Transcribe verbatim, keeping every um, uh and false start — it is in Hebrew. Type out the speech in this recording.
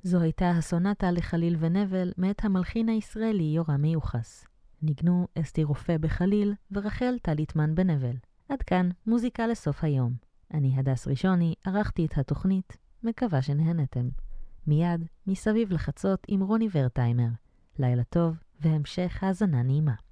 זו הייתה הסונטה לחליל ונבל מאת המלחין הישראלי יורם מיוחס. ניגנו אסתי רופא בחליל ורחל טליטמן בנבל. עד כאן מוזיקה לסוף היום. אני הדס ראשוני, ערכתי את התוכנית, מקווה שנהנתם. מיד מסביב לחצות עם רוני ורטיימר. לילה טוב והמשך האזנה נעימה.